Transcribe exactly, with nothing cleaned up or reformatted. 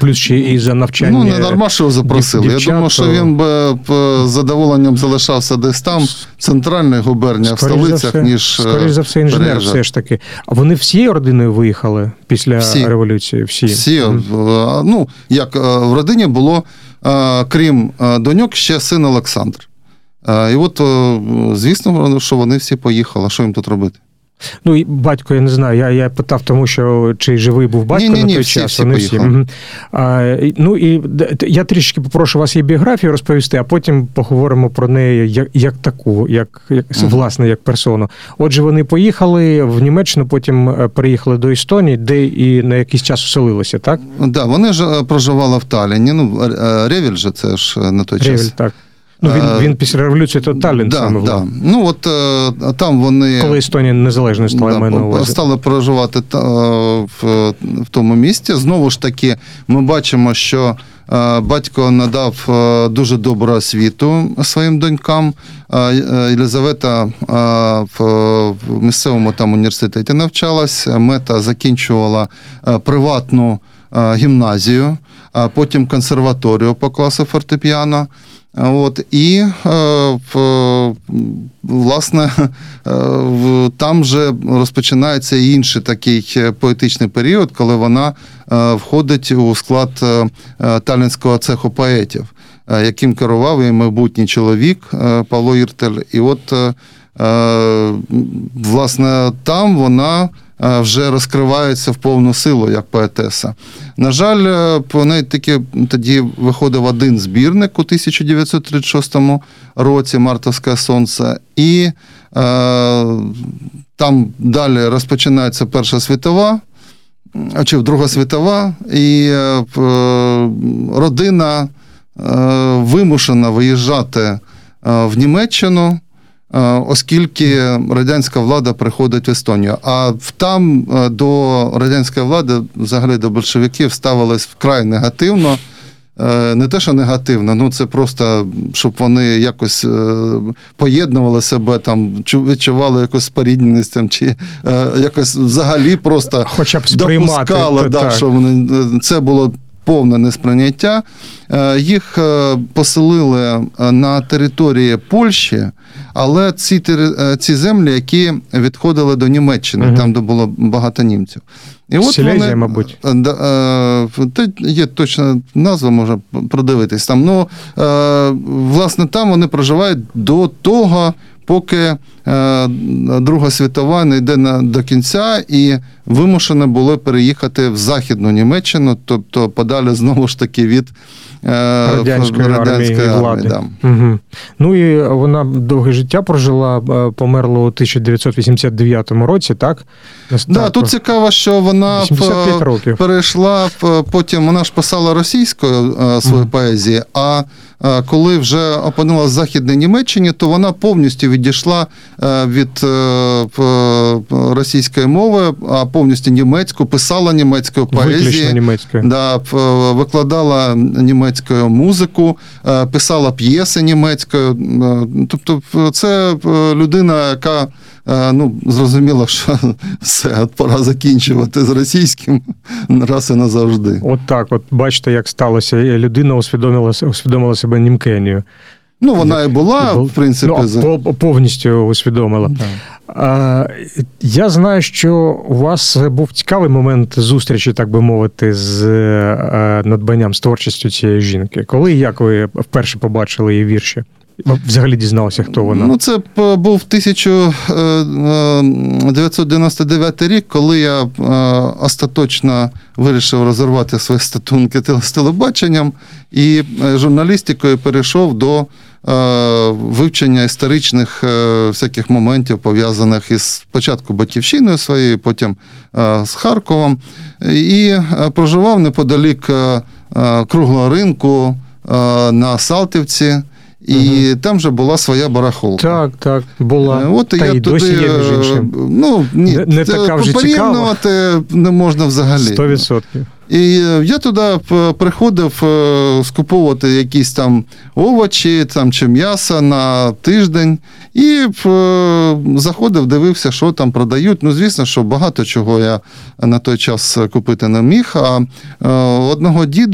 плюс ще і за навчання. Ну, не дарма, що запросили. Дівчат, Я думаю, що він би з задоволенням залишався десь там, в центральних губерніях, в столицях, все, ніж скоріш за все, інженер переїжджати. все ж таки. А вони всією родиною виїхали після Всі. революції? Всі. Всі. Mm. Ну, як в родині було, крім доньок, ще син Олександр. І от, звісно, що вони всі поїхали. А що їм тут робити? Ну, і батько, я не знаю, я, я питав тому, що чи живий був батько ні, ні, на той ні, всі, час. всі Вони всі. поїхали. А, ну, і я трішки попрошу вас її біографію розповісти, а потім поговоримо про неї як, як таку, як, як uh-huh. власне, як персону. Отже, вони поїхали в Німеччину, потім переїхали до Естонії, де і на якийсь час оселилися, так? Так, да, вони ж проживали в Талліні. Ну, Ревель же це ж на той Ревель, час. так. Ну, він, він після революції, то Таллін да, саме. Да. Ну, от там вони... Коли Естонія незалежною стала, да, маю на увазі. Стали проживати в, в тому місті. Знову ж таки, ми бачимо, що батько надав дуже добру освіту своїм донькам. Єлизавета в місцевому там університеті навчалась, Мета закінчувала приватну гімназію, а потім консерваторію по класу фортепіано. От, і, власне, там же розпочинається інший такий поетичний період, коли вона входить у склад таллінського цеху поетів, яким керував і майбутній чоловік Павло Іртель. І от, власне, там вона вже розкривається в повну силу, як поетеса. На жаль, по неї таки тоді виходив один збірник у тисяча дев'ятсот тридцять шостому році «Мартовське сонце», і е, там далі розпочинається Перша світова, чи Друга світова, і е, родина е, вимушена виїжджати в Німеччину, оскільки радянська влада приходить в Естонію. А там до радянської влади, взагалі до большевиків, ставились вкрай негативно. Не те, що негативно, ну це просто, щоб вони якось поєднували себе, там, відчували якусь спорідненість, там, чи якось взагалі просто хоча б сприймати, допускали, да, що вони, це було повне несприйняття. Їх поселили на території Польщі, але ці, ці землі, які відходили до Німеччини, угу. там, де було багато німців. І от Сілезія, вони, мабуть. Да, є точна назва, може продивитись там. Ну, власне, там вони проживають до того, поки Друга світова не йде до кінця, і вимушені були переїхати в Західну Німеччину, тобто подалі знову ж таки від радянської, радянської армії, армії. Да. Угу. Ну і вона довге життя прожила, померла у тисяча дев'ятсот вісімдесят дев'ятому році, так? Да, тут цікаво, що вона перейшла, потім вона ж писала російською свою угу. поезію, а коли вже опинилася в Західній Німеччині, то вона повністю відійшла від російської мови, а повністю німецьку, писала німецькою поезією. Виключно німецькою. Да, викладала німецькою музику, писала п'єси німецькою. Тобто це людина, яка, ну, зрозуміла, що все, пора закінчувати з російським раз і назавжди. От так, от бачите, як сталося. Людина усвідомила, усвідомила себе німкенію. Ну, вона і була, в принципі. Ну, повністю усвідомила. А, я знаю, що у вас був цікавий момент зустрічі, так би мовити, з надбанням, з творчістю цієї жінки. Коли і як ви вперше побачили її вірші? Взагалі дізналися, хто вона? Ну, це був тисяча дев'ятсот дев'яносто дев'ятий рік, коли я остаточно вирішив розірвати свої стосунки з телебаченням і журналістикою перейшов до вивчення історичних всяких моментів, пов'язаних із спочатку Батьківщиною своєю, потім з Харковом. І проживав неподалік Круглого ринку на Салтівці. І угу. там же була своя барахолка. Так, так, була. От Та я і туди, досі є, між іншим. Ну, ні, не, не така вже порівнювати не можна взагалі. сто відсотків. І я туди приходив скуповувати якісь там овочі там, чи м'ясо на тиждень. І заходив, дивився, що там продають. Ну, звісно, що багато чого я на той час купити не міг. А одного діда